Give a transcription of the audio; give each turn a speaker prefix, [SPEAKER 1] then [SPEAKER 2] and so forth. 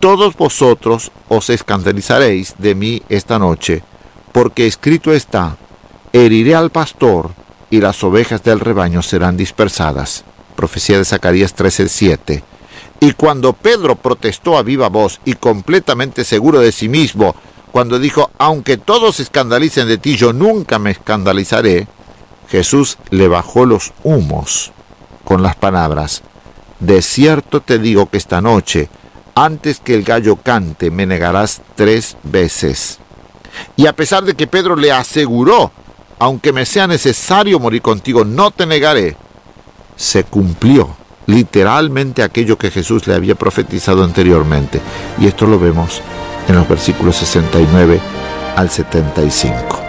[SPEAKER 1] todos vosotros os escandalizaréis de mí esta noche, porque escrito está: heriré al pastor y las ovejas del rebaño serán dispersadas. Profecía de Zacarías 13:7. Y cuando Pedro protestó a viva voz y completamente seguro de sí mismo, cuando dijo: aunque todos se escandalicen de ti, yo nunca me escandalizaré, Jesús le bajó los humos con las palabras: de cierto te digo que esta noche, antes que el gallo cante, me negarás 3 veces. Y a pesar de que Pedro le aseguró: aunque me sea necesario morir contigo, no te negaré, se cumplió literalmente aquello que Jesús le había profetizado anteriormente. Y esto lo vemos en los versículos 69 al 75.